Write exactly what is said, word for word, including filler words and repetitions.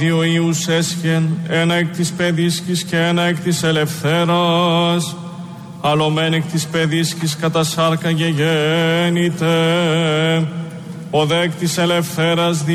Δύο Ιους έσχεν, ένα εκ της παιδίσκης και ένα εκ της ελευθέρας, αλλομέν εκ της παιδίσκης κατά σάρκα γεγέννηται, ο δε εκ της ελευθέρας